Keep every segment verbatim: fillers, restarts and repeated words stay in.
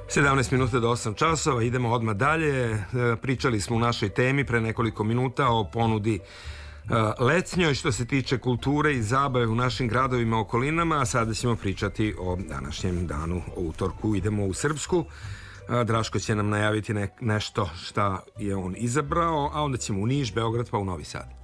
sedamnaest minuta do osam časova, idemo odmah dalje. Pričali smo u našoj temi pre nekoliko minuta o ponudi letnjoj što se tiče kulture i zabave u našim gradovima i okolinama, a sada ćemo pričati o današnjem danu, o utorku. Idemo u Srpsku. Draško će nam najaviti ne, nešto šta je on izabrao, a onda ćemo u Niš, Beograd pa u Novi Sad.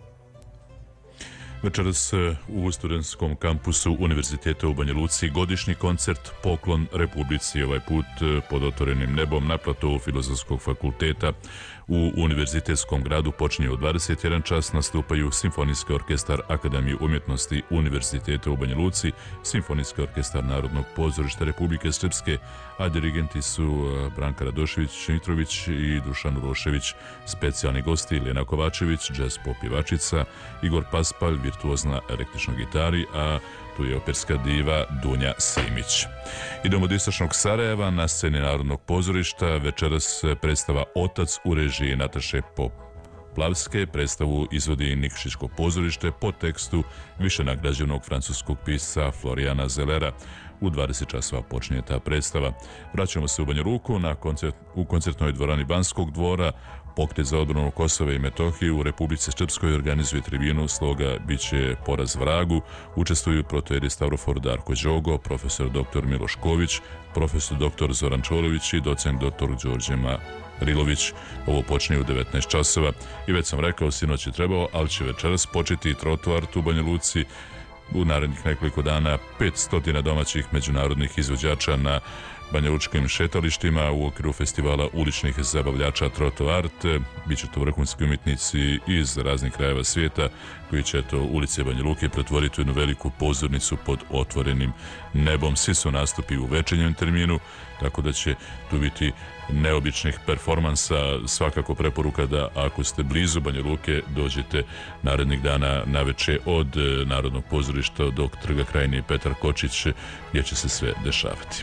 Večeras u studentskom kampusu Univerziteta u Banja Luci godišnji koncert Poklon Republici, ovaj put pod otvorenim nebom na platovu Filozofskog fakulteta u Univerzitetskom gradu. Počinje u dvadeset jedan čas, nastupaju Simfonijski orkestar Akademije umjetnosti Univerziteta u Banja Luci, Simfonijski orkestar Narodnog pozorišta Republike Srpske, a dirigenti su Branka Radošević-Mitrović i Dušan Urošević. Specijalni gosti Lena Kovačević, jazz pop pjevačica, Igor Paspalj, virtuozna električna gitari, a tu je operska diva Dunja Simić. Idemo do istočnog Sarajeva. Na sceni Narodnog pozorišta večeras predstava Otac u režiji Nataše Poplavske. Predstavu izvodi Nikšićko pozorište po tekstu višenagrađenog francuskog pisca Florijana Zellera. U dvadeset časova počinje ta predstava. Vraćamo se u Banja Luku na koncert, u koncertnoj dvorani Banskog dvora. Pokret za odbranu Kosova i Metohije u Republici Srpskoj organizuje tribinu sloga Biće poraz vragu. Učestvuju protoieri Stavrofor Darko Đogo, profesor doktor Miloš Ković, profesor doktor Zoran Čolović i docent doktor Đorđe Marilović. Ovo počinje u devetnaest časova i već sam rekao, sinoć je trebao, ali će večeras početi i trotoar u Banja Luci. U narednih nekoliko dana petsto domaćih međunarodnih izvođača na banjalučkim šetalištima u okviru festivala uličnih zabavljača Troto Art. Biće to vrhunski umjetnici iz raznih krajeva svijeta koji će to ulice Banja Luke pretvoriti u jednu veliku pozornicu pod otvorenim nebom. Svi su nastupi u večernjem terminu, tako da će tu biti neobičnih performansa. Svakako preporuka da ako ste blizu Banja Luke dođete narednih dana naveče od Narodnog pozorišta do Trga Krajine Petar Kočić gdje će se sve dešavati.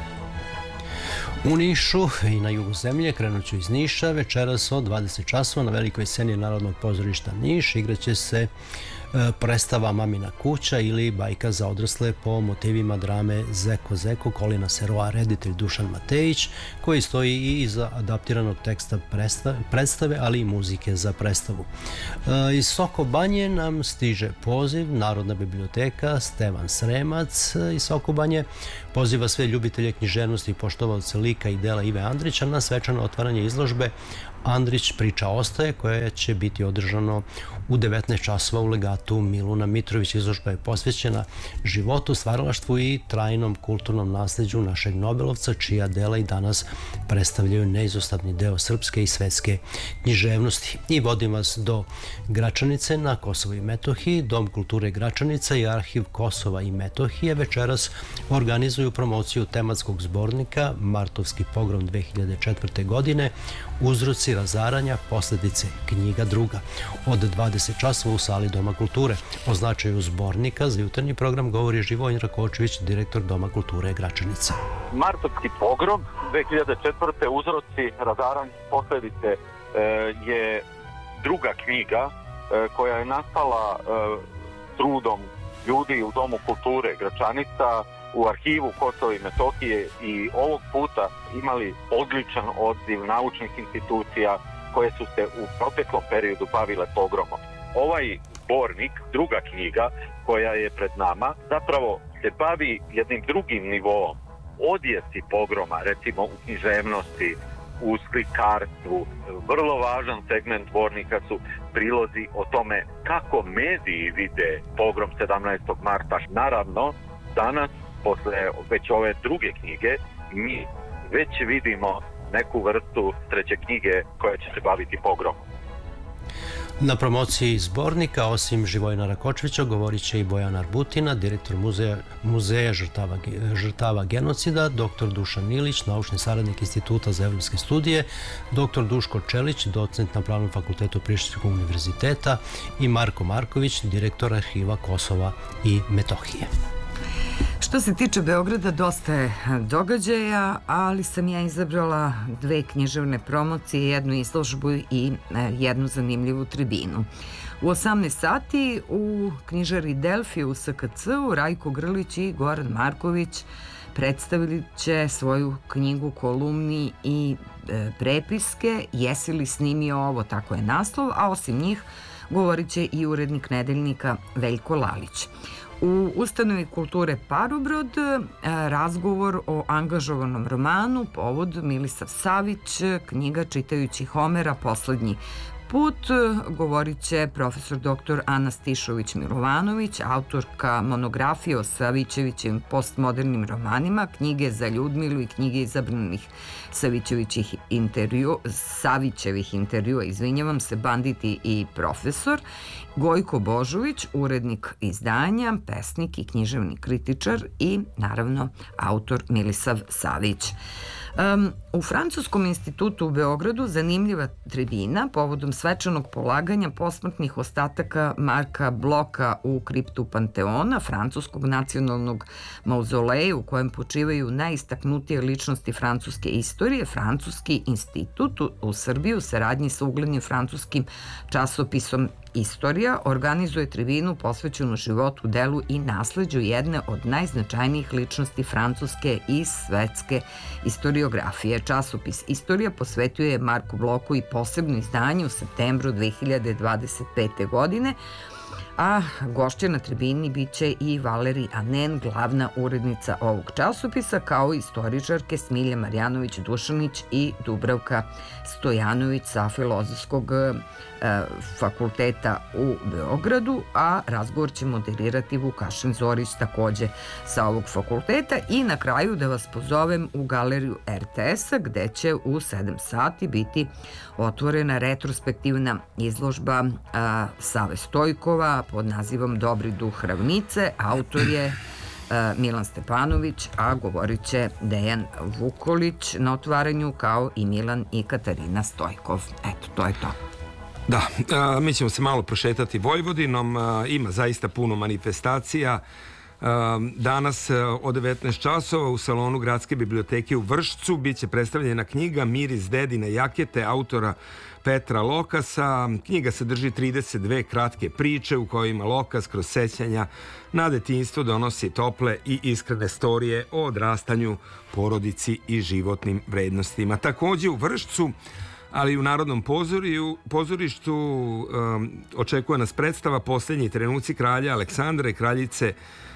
U Nišu i na jugu zemlje krenut ću iz Niša. Večeras od dvadeset časova na velikoj sceni Narodnog pozorišta Niš igraće se predstava Mamina kuća ili bajka za odrasle po motivima drame Zeko Zeko Kolina Seroa, reditelj Dušan Matejić, koji stoji i iza adaptiranog teksta predstave, ali i muzike za predstavu. Iz Soko Banje nam stiže poziv. Narodna biblioteka Stevan Sremac iz Soko Banje poziva sve ljubitelje književnosti i poštovaoce lika i dela Ive Andrića na svečano otvaranje izložbe Andrić priča ostaje, koja će biti održano u devetnaest časova u legatu Miluna Mitrović. Izložba je posvećena životu, stvaralaštvu i trajnom kulturnom nasljeđu našeg Nobelovca, čija dela i danas predstavljaju neizostavni deo srpske i svetske književnosti. I vodim vas do Gračanice na Kosovo i Metohiji. Dom kulture Gračanica i Arhiv Kosova i Metohije večeras organizuju promociju tematskog zbornika Martovski pogrom dve hiljade četvrte. godine, uzroci razaranja, posljedice, knjiga druga. Od dvadeset časova u sali Doma kulture. O značaju zbornika za jutarnji program govori Živojin Rakočević, direktor Doma kulture Gračanica. Martovski pogrom dve hiljade četvrte. uzroci razaranja, posljedice je druga knjiga koja je nastala trudom ljudi u Domu kulture Gračanica, u arhivu Kosova i Metohije, i ovog puta imali odličan odziv naučnih institucija koje su se u proteklom periodu bavile pogromom. Ovaj zbornik, druga knjiga koja je pred nama, zapravo se bavi jednim drugim nivoom. Odjeci pogroma, recimo u književnosti, u slikarstvu. Vrlo važan segment zbornika su prilozi o tome kako mediji vide pogrom sedamnaestog marta. Naravno, danas, posle već ove druge knjige, mi već vidimo neku vrstu treće knjige koja će se baviti pogromom. Na promociji zbornika, osim Živojina Rakočevića, govorit će i Bojan Arbutina, direktor muzeja, muzeja žrtava, žrtava genocida, doktor Dušan Ilić, naučni saradnik Instituta za evropske studije, doktor Duško Čelić, docent na Pravnom fakultetu Prištinskog univerziteta, i Marko Marković, direktor Arhiva Kosova i Metohije. Što se tiče Beograda, dosta je događaja, ali sam ja izabrala dve književne promocije, jednu izložbu i jednu zanimljivu tribinu. U osamnaest sati u knjižari Delfi u S K C-u Rajko Grlić i Goran Marković predstavit će svoju knjigu kolumni i e, prepiske Jesi li snimio ovo, tako je naslov, a osim njih govorit će i urednik Nedeljnika Veljko Lalić. U Ustanovi kulture Parobrod razgovor o angažovanom romanu, povod Milisav Savić, knjiga Čitajući Homera, poslednji put, govorit će profesor doktor Ana Stišović-Milovanović, autorka monografije o Savićevićevim postmodernim romanima, knjige za Ljudmilu i knjige izabranih Savićevićih intervju, Savićevih intervjua, izvinjavam se, Banditi i profesor, Gojko Božović, urednik izdanja, pesnik i književni kritičar i, naravno, autor Milisav Savić. Um, u Francuskom institutu u Beogradu zanimljiva tribina povodom svečanog polaganja posmrtnih ostataka Marka Bloka u kriptu Panteona, francuskog nacionalnog mauzoleja u kojem počivaju najistaknutije ličnosti francuske istorije. Francuski institut u Srbiji u saradnji sa uglednim francuskim časopisom Istorija organizuje tribinu posvećenu životu, delu i nasleđu jedne od najznačajnijih ličnosti francuske i svetske istoriografije. Časopis Istorija posvetio je Marku Bloku i posebno izdanje u septembru dve hiljade dvadeset pete. godine, a gošća na tribini biće i Valeri Anen, glavna urednica ovog časopisa, kao i istoričarke Smilja Marjanović-Dušanić i Dubravka Stojanović sa Filozofskog fakulteta u Beogradu, a razgovor će moderirati Vukašin Zorić, takođe sa ovog fakulteta. I na kraju da vas pozovem u galeriju er te es-a, gde će u sedam sati biti otvorena retrospektivna izložba a, Save Stojkova pod nazivom Dobri duh ravnice. Autor je Milan Stepanović, a govorit će Dejan Vukolić na otvaranju, kao i Milan i Katarina Stojkov. Eto, to je to. Da, a, mi ćemo se malo prošetati Vojvodinom, a, ima zaista puno manifestacija. A, danas a, od devetnaest časova u salonu Gradske biblioteke u Vršcu biće predstavljena knjiga Miris dedine jakete autora Petra Lokasa. Knjiga sadrži trideset dve kratke priče u kojima Lokas kroz sećanja na detinjstvo donosi tople i iskrene storije o odrastanju, porodici i životnim vrednostima. Takođe u Vršcu, ali i u Narodnom pozoriju, pozorištu um, očekuje nas predstava Posljednji trenuci kralja Aleksandra i kraljice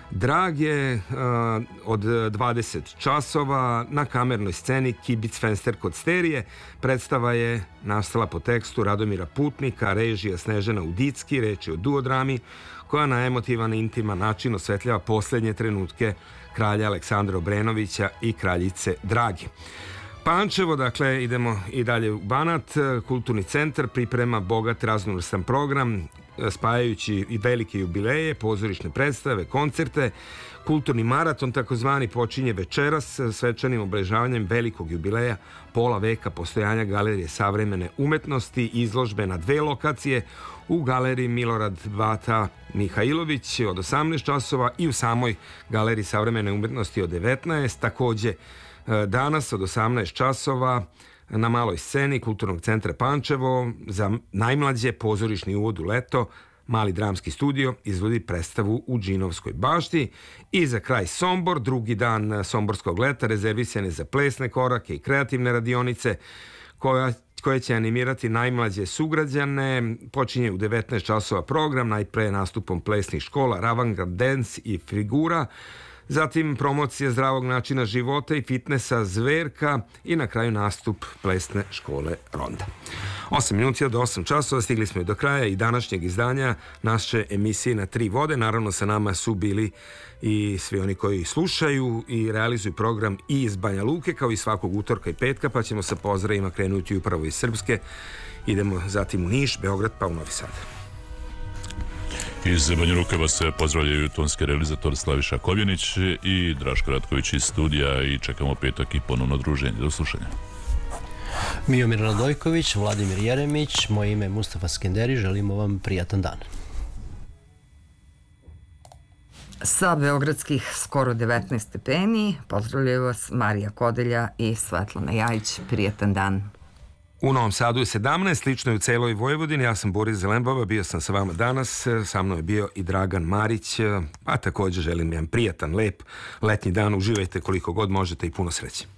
Drage uh, od dvadeset časova na kamernoj sceni Kibic Fenster kod Sterije. Predstava je nastala po tekstu Radomira Putnika, režija Snežana Udicki, reč je o duodrami koja na emotivan i intiman način osvetljava posljednje trenutke kralja Aleksandra Obrenovića i kraljice Drage. Pančevo, dakle, idemo i dalje u Banat. Kulturni centar priprema bogat raznovrstan program, spajajući i velike jubileje, pozorišne predstave, koncerte. Kulturni maraton, takozvani, počinje večeras svečanim obeležavanjem velikog jubileja, pola veka postojanja Galerije savremene umetnosti, izložbe na dve lokacije, u Galeriji Milorad Bata Mihajlović od osamnaest časova i u samoj Galeriji savremene umetnosti od devetnaest. Takođe, danas od osamnaest časova na maloj sceni Kulturnog centra Pančevo za najmlađe pozorišni uvod u leto Mali dramski studio izvodi predstavu u Džinovskoj bašti. I za kraj Sombor, drugi dan somborskog leta rezervisan je za plesne korake i kreativne radionice koja koje će animirati najmlađe sugrađane. Počinje u devetnaest časova program, najpre nastupom plesnih škola Ravangard Dance i Figura, zatim promocija zdravog načina života i fitnesa Zverka i na kraju nastup plesne škole Ronda. osam minuta do osam časova, stigli smo i do kraja i današnjeg izdanja naše emisije Na tri vode. Naravno, sa nama su bili i svi oni koji slušaju i realizuju program i iz Banja Luke, kao i svakog utorka i petka, pa ćemo sa pozdravima krenuti upravo iz Srpske. Idemo zatim u Niš, Beograd, pa u Novi Sad. Iz Banja Luke vas pozdravljaju tonski realizator Slaviša Kovjenić i Draško Ratković iz studija i čekamo petak i ponovno druženje. Do slušanja. Miomir Radojković, Vladimir Jeremić, moje ime je Mustafa Skenderi, želimo vam prijatan dan. Sa beogradskih skoro devetnaest stepeni pozdravljaju vas Marija Kodelja i Svetlana Jajić. Prijatan dan. U Novom Sadu je sedamnaest, slično je u celoj Vojvodini. Ja sam Boris Zelembova, bio sam sa vama danas. Sa mnom je bio i Dragan Marić. A također želim jedan prijatan, lep letnji dan. Uživajte koliko god možete i puno sreće.